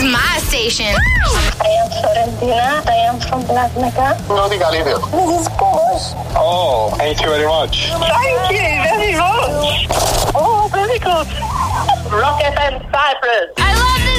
is my station. I am Florentina. I am from Black Mecca. No diga líder. This is Porsche. Oh, thank you very much. Thank you very much. Oh, very good. Rock FM Cyprus. I love this